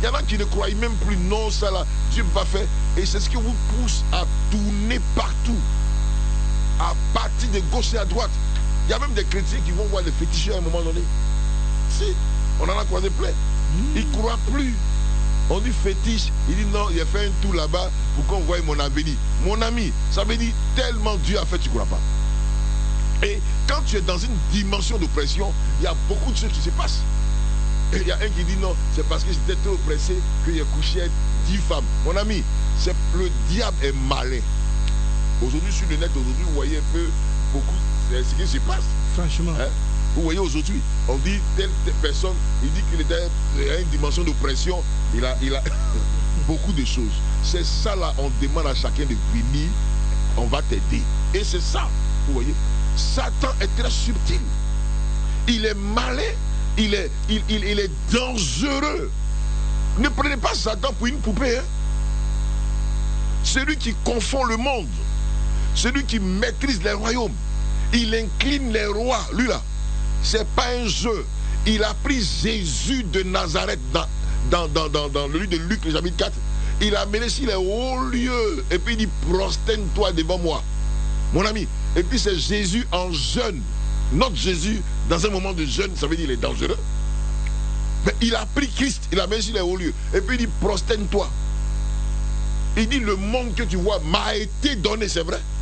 y en a qui ne croient même plus, non, ça là, Dieu va faire. Et c'est ce qui vous pousse à tourner partout, à partir de gauche et à droite. Il y a même des chrétiens qui vont voir les féticheurs à un moment donné. Si, on en a croisé plein. Ils ne croient plus. On dit fétiche, il dit non, il a fait un tour là-bas pour qu'on voie mon avenir. Mon ami, ça veut dire tellement Dieu a fait, tu ne crois pas. Et quand tu es dans une dimension d'oppression, il y a beaucoup de choses qui se passent. Et il y a un qui dit non, c'est parce que j'étais trop oppressé que j'ai couché avec 10 femmes. Mon ami, le diable est malin. Aujourd'hui, sur le net, aujourd'hui, vous voyez un peu beaucoup ce qui se passe. Franchement. Hein? Vous voyez aujourd'hui, on dit telle personne, il dit qu'il était à une dimension d'oppression, il a beaucoup de choses. C'est ça là, on demande à chacun de venir, on va t'aider. Et c'est ça, vous voyez, Satan est très subtil. Il est malin, il est dangereux. Ne prenez pas Satan pour une poupée. Hein? Celui qui confond le monde, celui qui maîtrise les royaumes, il incline les rois, lui là. C'est pas un jeu. Il a pris Jésus de Nazareth dans le livre de Luc, le chapitre 4. Il a amené sur les hauts lieux. Et puis il dit, prosterne-toi devant moi. Mon ami. Et puis c'est Jésus en jeûne. Notre Jésus, dans un moment de jeûne, ça veut dire qu'il est dangereux. Mais il a pris Christ, il a amené sur les hauts lieux. Et puis il dit, prosterne-toi. Il dit, le monde que tu vois m'a été donné, c'est vrai.